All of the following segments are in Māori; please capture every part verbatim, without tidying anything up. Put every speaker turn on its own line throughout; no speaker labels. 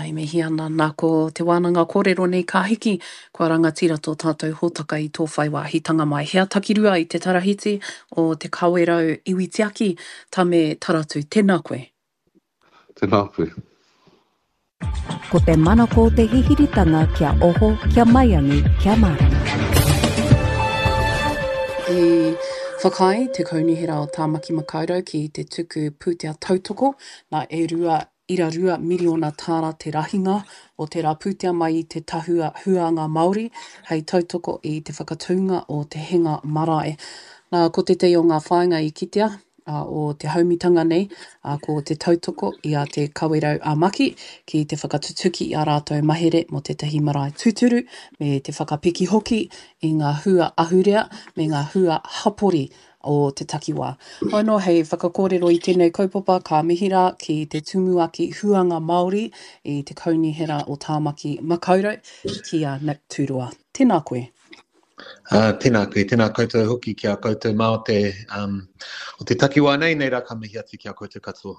Ai me hiana nā ko te wānanga kōrero nei ka hiki, kua rangatira tō tātou hōtaka i tō whai wāhitanga mai. Hea takirua i te tarahiti o te kawerau iwi tiaki, tā me taratu. Tēnā koe.
Tēnā koe.
Ko te mana ko te hihiritanga kia oho, kia maiangi, kia marama.
E whakai te kaunihera o Tāmaki Makaurau ki te tuku pūtea tautoko, nā e rua ira rua miriona tāna te rahinga o te rā pūtea mai i te tahua huanga Māori, hei tautoko i te whakatūnga o te henga marae. Nā ko te te o ngā whāinga i kitea, uh, o te haumitanga nei, uh, ko te tautoko i a te kawerau a maki, ki te whakatutuki i a rātou mahere mo te tahi marae tūturu, me te whakapiki hoki i ngā hua ahurea, me ngā hua hapori o te takiwā. Hono hei whakakōrero i tēnei kaupapa ka mihira ki te tumuaki huanga Māori i te kaunihera o Tāmaki Makaurau ki a Nick Turua. Tēnā koe.
Uh, tēnā koe, tēnā koutou hoki kia koutou mā o te, um, o te takiwā nei, nei rā ka mihi atu kia koutou katoa.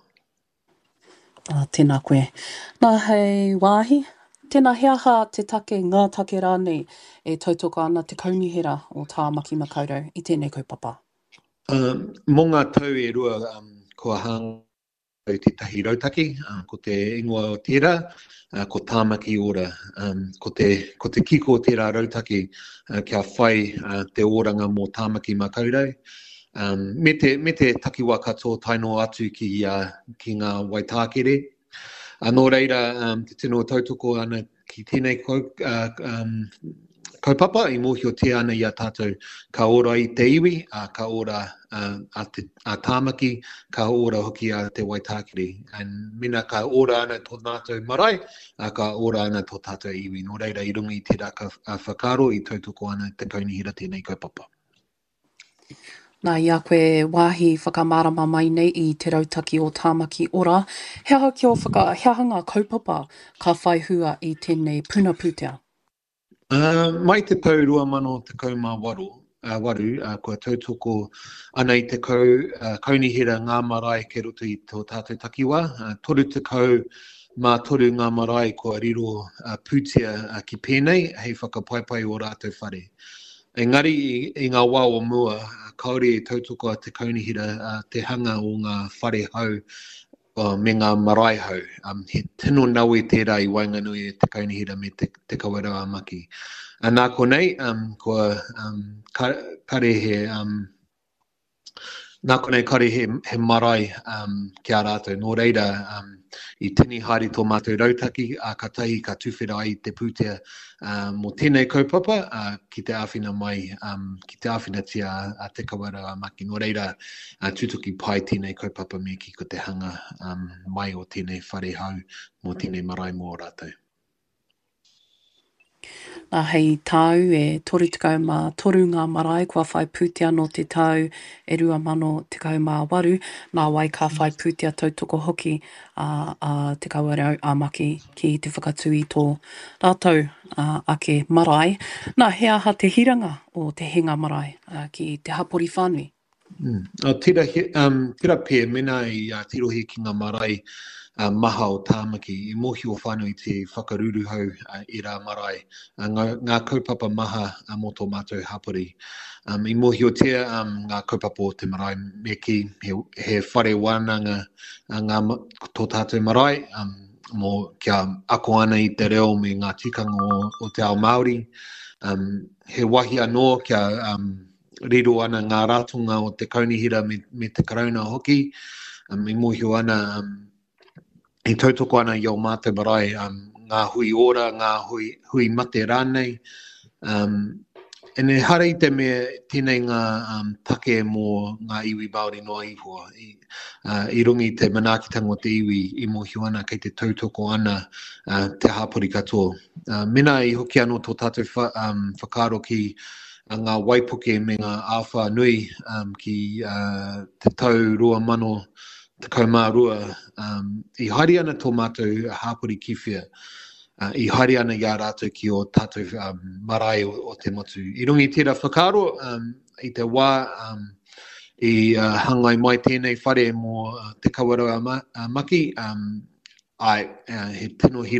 Uh, tēnā koe. Nā hei wāhi, tēnā heaha te take, ngā take rānei e tautoko ana te kaunihera o Tāmaki Makaurau i tēnei kaupapa.
Um, mō ngā tau e rua um, kua hanga i te tahi rautaki, um, ko te ingoa o tērā, uh, ko Tāmaki ora, um, ko, te, ko te kiko o tērā rautaki uh, kia whai uh, te oranga mō Tāmaki Makaurau. Um, me, te, me te takiwā katoa taino atu ki, uh, ki ngā waitākere. Anō reira, um, te tino tautoko ana ki tēnei kau, uh, um, kaupapa, i mōhio te ana i a tātou ka ora i te iwi, a ka ora uh, a, te, a Tāmaki, ka ora hoki a te waitākere. And mina ka ora ana tō tātou marae, a ka ora ana tō tātou iwi. Nō reira i rungi i te raka a whakaro i tautoko ana te kaunihira tēnei kaupapa.
Nā ia koe wāhi whakamārama mai nei i te rautaki o Tāmaki ora. Hea ki o whaka, hea hanga kaupapa ka whai hua i tēnei puna pūtea?
Uh, mai te tau rua mano te kau mā waru, uh, waru uh, kua tautoko ana i te kau uh, kaunihira ngā marae ke roto i tō tātou takiwā. Uh, toru te kau mā toru ngā marae kua riro uh, pūtea uh, ki pēnei, hei whakapaipai o rātou whare. Engari i, i ngā wā o mua, uh, kaore e tautoko a te kaunihira uh, te hanga o ngā whare hau uh, me ngā marae hau. Um, he tino naue tērā i Wainganui e te kaunihira me te, te kawerau a maki. Uh, nā ko nei, um, kua um, kare he... Um, Nā konei kare he, he marae um, kia rātou. Nō reira, um, i tini haere tō mātou rautaki, a ka tahi ka tuwhera ai te pūtea uh, mō tēnei kaupapa uh, ki te āwhina mai, um, ki te āwhina tia a te kawerau a maki. Nō reira, uh, tutuki pai tēnei kaupapa me ki ko te hanga um, mai o tēnei whare hau mō tēnei marae mō rātou.
Nā hei tau e toru tekau mā toru ngā marae kua whai pūtea no te tau e rua mano tekau mā waru. Nā wai ka whai pūtea tautoko hoki a, a te kawerau a maki ki te whakatui tō rātou a, ake marae. Nā hea ha te hiranga o te henga marae a, ki te hapori whānui.
Mm. O tira, um, tira pē, mena i uh, tirohi ki ngā marae Uh, maha o Tāmaki, i mohi o whānau i te whakaruru hau uh, i rā marae. Uh, ngā, ngā kaupapa maha uh, mō tō mātou hapori. Um, I mohi o tea um, ngā kaupapa o te marae me ki he, he whare wānanga uh, ngā tō tātou marae, um, mō kia ako ana i te reo me ngā tikanga o, o te ao Māori. Um, he wahi anō kia um, riro ana ngā rātunga o te kaunihira me, me te karauna hoki. Um, I mohi o ana... Um, I tautoko ana i o mātou marae, um, ngā hui ora, ngā hui, hui mate rānei. Um, e ne hara i te mea tēnei ngā um, take mō ngā iwi Māori noa ihoa. I, uh, I rungi te manaakitanga o te iwi i mohi ana kei te tautoko ana uh, te hapori katoa. Uh, mena i hoki anō tō tātou wha, um, whakaro ki uh, ngā waipuke me ngā āwha nui um, ki uh, te tau rua mano te kaumārua, um, i haere ana tō mātou hāpori kiwhia, uh, i haere ana i a rātou ki o tātou um, marae o, o te motu. I rungi tērā whakaro, um, i te wā, um, i uh, hangai mai tēnei whare mō uh, te kawerau a, ma, a maki, um, ai, uh, he tino hira